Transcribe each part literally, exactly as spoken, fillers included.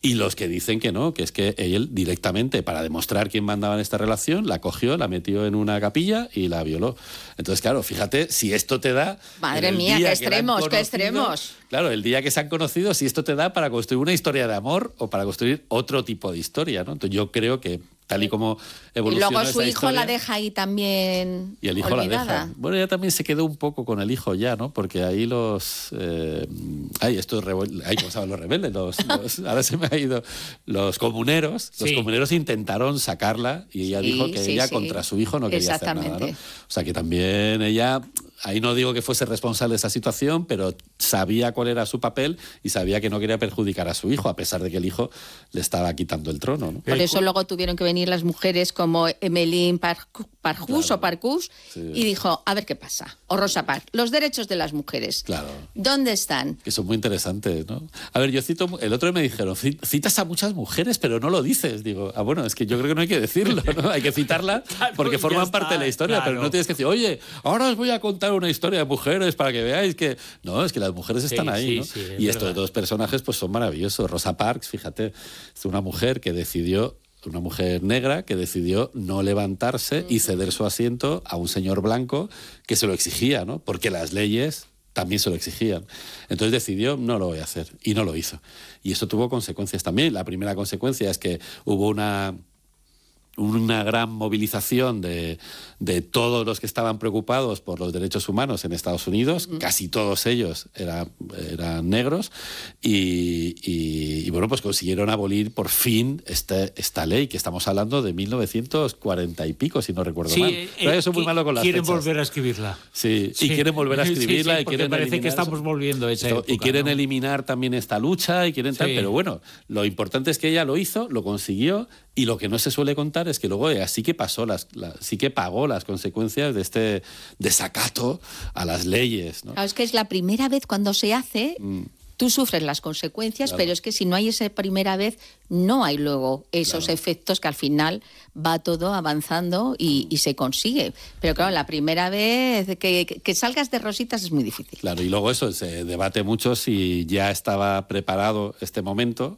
Y los que dicen que no, que es que él directamente, para demostrar quién mandaba en esta relación, la cogió, la metió en una capilla y la violó. Entonces, claro, fíjate, si esto te da... Madre mía, qué extremos, qué extremos. Claro, el día que se han conocido, si esto te da para construir una historia de amor o para construir otro tipo de historia, ¿no? Entonces yo creo que tal y como evoluciona y luego su esa hijo historia, la deja ahí también y el hijo olvidada. la deja. Bueno, ella también se quedó un poco con el hijo ya, ¿no? Porque ahí los... Eh, ay, estos rebeldes... Ay, ¿cómo se llaman los rebeldes? Los, los, ahora se me ha ido... Los comuneros. Los sí. comuneros intentaron sacarla y ella Sí, dijo que sí, ella sí. contra su hijo no quería hacer nada, ¿no? Exactamente. O sea, que también ella... Ahí no digo que fuese responsable de esa situación, pero sabía cuál era su papel y sabía que no quería perjudicar a su hijo, a pesar de que el hijo le estaba quitando el trono, ¿no? Por eso luego tuvieron que venir las mujeres como Emmeline Parcus Claro. o Parcus Sí. y dijo, a ver qué pasa. O Rosa Parks, los derechos de las mujeres. Claro. ¿Dónde están? Que son muy interesantes, ¿no? A ver, yo cito... El otro día me dijeron, citas a muchas mujeres, pero no lo dices. Digo, ah, bueno, es que yo creo que no hay que decirlo, ¿no? Hay que citarla porque Ya forman está, parte de la historia, claro. pero no tienes que decir, oye, ahora os voy a contar una historia de mujeres para que veáis que... No, es que las mujeres están Sí, ahí, sí, ¿no? sí, es y estos verdad. dos personajes pues son maravillosos. Rosa Parks, fíjate, es una mujer que decidió... Una mujer negra que decidió no levantarse y ceder su asiento a un señor blanco que se lo exigía, ¿no? Porque las leyes también se lo exigían. Entonces decidió, no lo voy a hacer, y no lo hizo. Y eso tuvo consecuencias también. La primera consecuencia es que hubo una... una gran movilización de, de todos los que estaban preocupados por los derechos humanos en Estados Unidos, uh-huh. Casi todos ellos eran, eran negros, y, y, y bueno, pues consiguieron abolir por fin este, esta ley, que estamos hablando de mil novecientos cuarenta y pico, si no recuerdo sí, mal. Eh, Pero soy muy malo con las quieren fechas. volver a escribirla. Sí, sí. y quieren volver a escribirla. Sí, sí, y quieren parece eliminar que estamos eso. volviendo a esa Esto, época, y quieren ¿no? eliminar también esta lucha y quieren sí. tal, pero bueno, lo importante es que ella lo hizo, lo consiguió, y lo que no se suele contar es que luego ella sí que pasó las, la, sí que pagó las consecuencias de este desacato a las leyes, ¿no? Claro, es que es la primera vez cuando se hace, mm. tú sufres las consecuencias, claro. Pero es que si no hay esa primera vez, no hay luego esos claro. efectos que al final va todo avanzando y, y se consigue. Pero claro, la primera vez que, que, que salgas de rositas es muy difícil. Claro, y luego eso, se debate mucho si ya estaba preparado este momento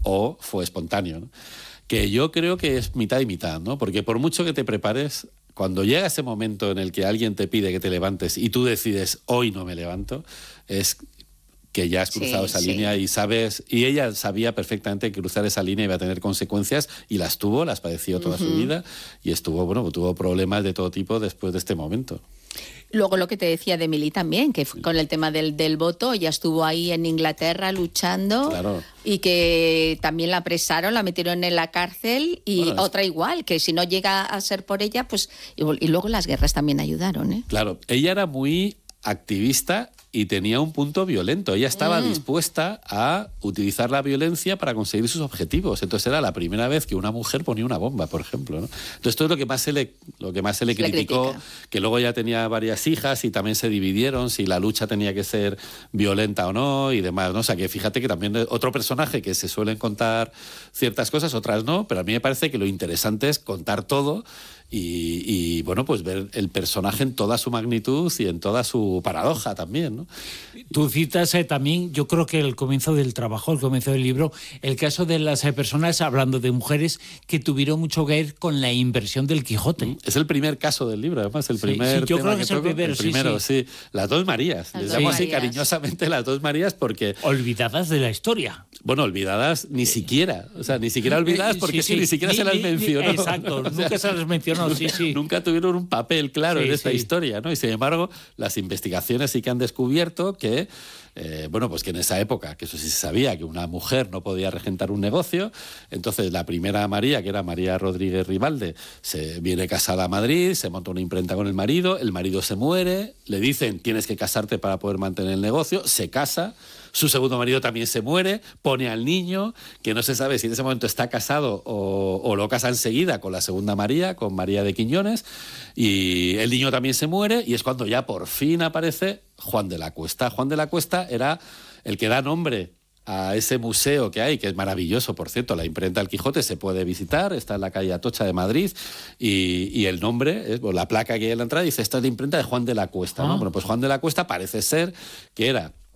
o fue espontáneo, ¿no? Que yo creo que es mitad y mitad, ¿no? Porque por mucho que te prepares, cuando llega ese momento en el que alguien te pide que te levantes y tú decides, hoy no me levanto, es que ya has cruzado sí, esa sí. línea y sabes, y ella sabía perfectamente que cruzar esa línea iba a tener consecuencias, y las tuvo, las padeció toda uh-huh. su vida, y estuvo, bueno, tuvo problemas de todo tipo después de este momento. Luego lo que te decía de Emily también, que sí. Con el tema del, del voto, ella estuvo ahí en Inglaterra luchando, claro. Y que también la apresaron, la metieron en la cárcel, y bueno, otra es... igual, que si no llega a ser por ella, pues... Y, y luego las guerras también ayudaron, ¿eh? Claro, ella era muy activista y tenía un punto violento. Ella estaba mm. dispuesta a utilizar la violencia para conseguir sus objetivos. Entonces era la primera vez que una mujer ponía una bomba, por ejemplo, ¿no? Entonces esto es lo que más se le, lo que más se le se criticó, le que luego ya tenía varias hijas y también se dividieron si la lucha tenía que ser violenta o no y demás, ¿no? O sea que fíjate que también otro personaje que se suelen contar ciertas cosas, otras no, pero a mí me parece que lo interesante es contar todo y, y bueno, pues ver el personaje en toda su magnitud y en toda su paradoja también, ¿no? Tú citas eh, también, yo creo que el comienzo del trabajo, el comienzo del libro, el caso de las eh, personas, hablando de mujeres, que tuvieron mucho que ver con la inversión del Quijote. Es el primer caso del libro, además, el sí, primer sí, yo tema creo que, que es el toco, primero, el primero, sí, sí. sí. Las dos Marías, las les dos llamo así Marías. Cariñosamente las dos Marías porque... Olvidadas de la historia. Bueno, olvidadas ni siquiera, o sea, ni siquiera olvidadas porque sí, sí, ni siquiera ni, se las ni, mencionó. Exacto, o sea, nunca se las mencionó, sí, sí. Nunca tuvieron un papel claro sí, en esta sí. historia, ¿no? Y sin embargo, las investigaciones sí que han descubierto que, eh, bueno, pues que en esa época, que eso sí se sabía, que una mujer no podía regentar un negocio, entonces la primera María, que era María Rodríguez Ribalde, se viene casada a Madrid, se monta una imprenta con el marido, el marido se muere, le dicen tienes que casarte para poder mantener el negocio, se casa. Su segundo marido también se muere, pone al niño, que no se sabe si en ese momento está casado o, o lo casa enseguida con la segunda María, con María de Quiñones, y el niño también se muere, y es cuando ya por fin aparece Juan de la Cuesta. Juan de la Cuesta era el que da nombre a ese museo que hay, que es maravilloso, por cierto, la imprenta del Quijote se puede visitar, está en la calle Atocha de Madrid, y, y el nombre, es, bueno, la placa que hay en la entrada dice, esta es la imprenta de Juan de la Cuesta, ¿no? Ah. Bueno, pues Juan de la Cuesta parece ser que era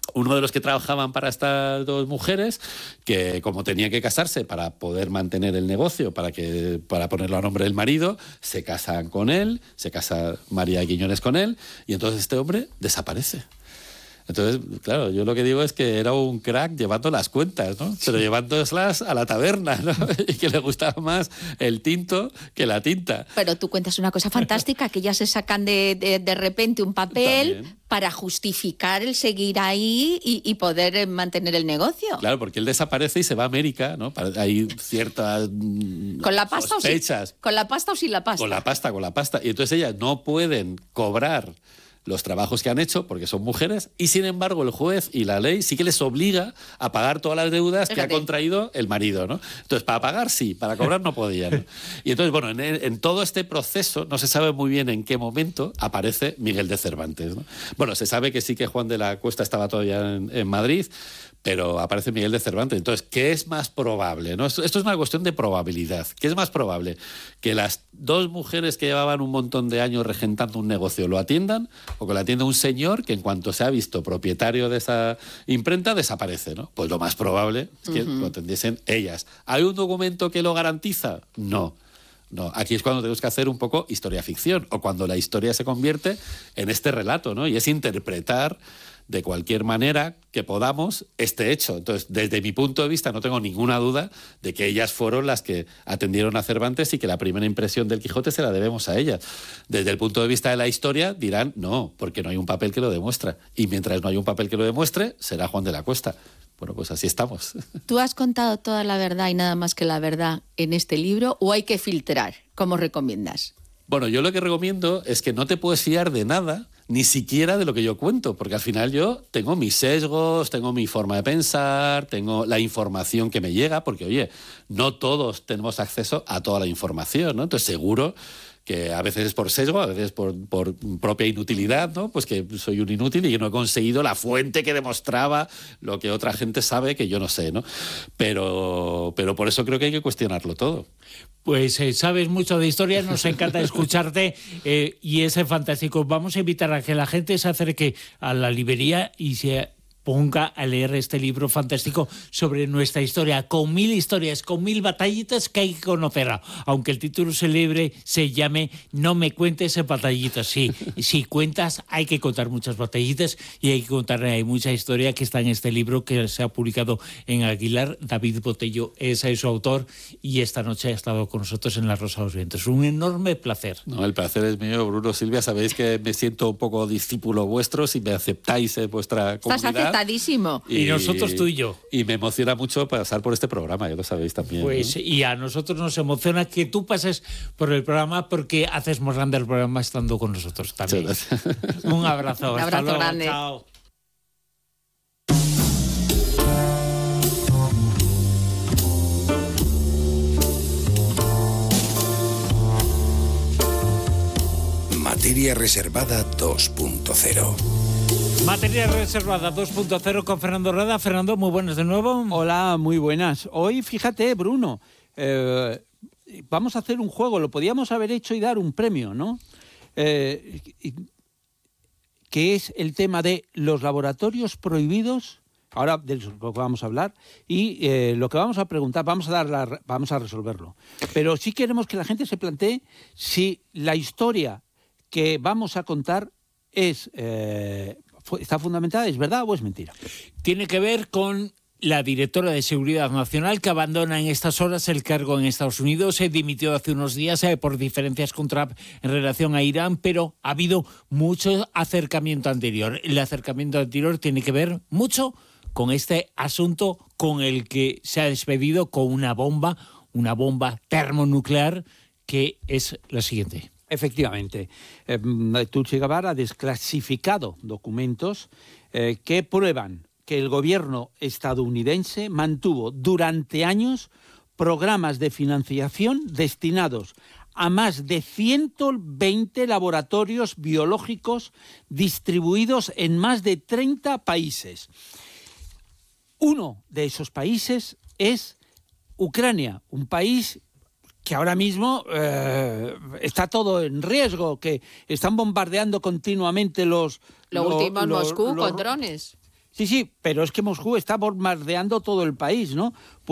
uno de los que trabajaban para estas dos mujeres, que como tenía que casarse para poder mantener el negocio, para que para ponerlo a nombre del marido, se casan con él, se casa María Quiñones con él, y entonces este hombre desaparece. Entonces, claro, yo lo que digo es que era un crack llevando las cuentas, ¿no? Pero llevándolas a la taberna, ¿no? Y que le gustaba más el tinto que la tinta. Pero tú cuentas una cosa fantástica, que ya se sacan de, de, de repente un papel También. para justificar el seguir ahí y, y poder mantener el negocio. Claro, porque él desaparece y se va a América, ¿no? Hay ciertas ¿Con la pasta sospechas. O sin, ¿Con la pasta o sin la pasta? Con la pasta, con la pasta. Y entonces ellas no pueden cobrar los trabajos que han hecho porque son mujeres, y sin embargo el juez y la ley sí que les obliga a pagar todas las deudas Fíjate. que ha contraído el marido, ¿no? Entonces, para pagar sí, para cobrar no podían, ¿no? Y entonces, bueno, en, en todo este proceso no se sabe muy bien en qué momento aparece Miguel de Cervantes, ¿no? Bueno, se sabe que sí que Juan de la Cuesta estaba todavía en, en Madrid, pero aparece Miguel de Cervantes. Entonces, ¿qué es más probable, ¿no? Esto, esto es una cuestión de probabilidad. ¿Qué es más probable? ¿Que las dos mujeres que llevaban un montón de años regentando un negocio lo atiendan, o que lo atienda un señor que en cuanto se ha visto propietario de esa imprenta desaparece, ¿no? Pues lo más probable es que uh-huh. lo atendiesen ellas. ¿Hay un documento que lo garantiza? No. No, aquí es cuando tenemos que hacer un poco historia-ficción, o cuando la historia se convierte en este relato, ¿no? Y es interpretar de cualquier manera que podamos este hecho. Entonces, desde mi punto de vista, no tengo ninguna duda de que ellas fueron las que atendieron a Cervantes y que la primera impresión del Quijote se la debemos a ellas. Desde el punto de vista de la historia dirán no, porque no hay un papel que lo demuestra. Y mientras no hay un papel que lo demuestre, será Juan de la Cuesta. Bueno, pues así estamos. ¿Tú has contado toda la verdad y nada más que la verdad en este libro, o hay que filtrar? ¿Cómo recomiendas? Bueno, yo lo que recomiendo es que no te puedes fiar de nada, ni siquiera de lo que yo cuento, porque al final yo tengo mis sesgos, tengo mi forma de pensar, tengo la información que me llega, porque, oye, no todos tenemos acceso a toda la información, ¿no? Entonces, seguro que a veces es por sesgo, a veces por, por propia inutilidad, ¿no? Pues que soy un inútil y que no he conseguido la fuente que demostraba lo que otra gente sabe que yo no sé, ¿no? Pero, pero por eso creo que hay que cuestionarlo todo. Pues eh, sabes mucho de historia, nos encanta escucharte eh, y es fantástico. Vamos a invitar a que la gente se acerque a la librería y se ponga a leer este libro fantástico sobre nuestra historia, con mil historias, con mil batallitas que hay que conocer, aunque el título célebre se llame No me cuentes batallitas. Sí, si cuentas, hay que contar muchas batallitas y hay que contar hay mucha historia que está en este libro que se ha publicado en Aguilar. David Botello es su autor y esta noche ha estado con nosotros en La Rosa de los Vientos. Un enorme placer. No, el placer es mío, Bruno, Silvia. Sabéis que me siento un poco discípulo vuestro si me aceptáis en vuestra comunidad. Y, y nosotros tú y yo. Y me emociona mucho pasar por este programa, ya lo sabéis también. Pues, ¿no? Y a nosotros nos emociona que tú pases por el programa porque haces más grande el programa estando con nosotros también. Un abrazo. Un abrazo luego, grande. Chao. Materia reservada dos punto cero. Materia reservada dos punto cero con Fernando Rueda. Fernando, muy buenas de nuevo. Hola, muy buenas. Hoy, fíjate, Bruno, eh, vamos a hacer un juego. Lo podíamos haber hecho y dar un premio, ¿no? Eh, que es el tema de los laboratorios prohibidos. Ahora de lo que vamos a hablar y eh, lo que vamos a preguntar, vamos a dar la, vamos a resolverlo. Pero sí queremos que la gente se plantee si la historia que vamos a contar es eh, está fundamentada, ¿es verdad o es mentira? Tiene que ver con la directora de Seguridad Nacional, que abandona en estas horas el cargo en Estados Unidos. Se dimitió hace unos días eh, por diferencias con Trump en relación a Irán, pero ha habido mucho acercamiento anterior. El acercamiento anterior tiene que ver mucho con este asunto con el que se ha despedido con una bomba, una bomba termonuclear, que es la siguiente. Efectivamente, eh, Tulsi Gabbard ha desclasificado documentos eh, que prueban que el gobierno estadounidense mantuvo durante años programas de financiación destinados a más de ciento veinte laboratorios biológicos distribuidos en más de treinta países. Uno de esos países es Ucrania, un país que ahora mismo eh, está todo en riesgo, que están bombardeando continuamente los... Lo lo, último en lo, Moscú lo, con drones. Sí, sí, pero es que Moscú está bombardeando todo el país, ¿no?